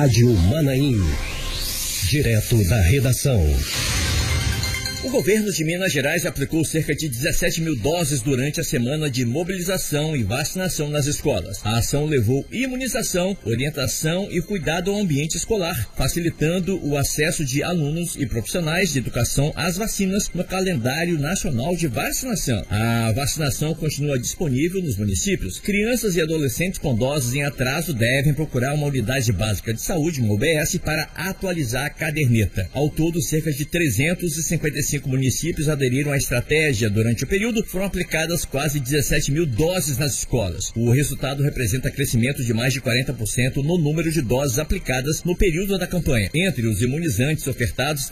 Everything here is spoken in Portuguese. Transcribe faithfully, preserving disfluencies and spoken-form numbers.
Rádio Manaim. Direto da redação. O governo de Minas Gerais aplicou cerca de dezessete mil doses durante a semana de mobilização e vacinação nas escolas. A ação levou imunização, orientação e cuidado ao ambiente escolar, facilitando o acesso de alunos e profissionais de educação às vacinas no calendário nacional de vacinação. A vacinação continua disponível nos municípios. Crianças e adolescentes com doses em atraso devem procurar uma unidade básica de saúde, uma U B S, para atualizar a caderneta. Ao todo, cerca de trezentos e cinquenta e cinco municípios aderiram à estratégia. Durante o período, foram aplicadas quase dezessete mil doses nas escolas. O resultado representa crescimento de mais de quarenta por cento no número de doses aplicadas no período da campanha. Entre os imunizantes ofertados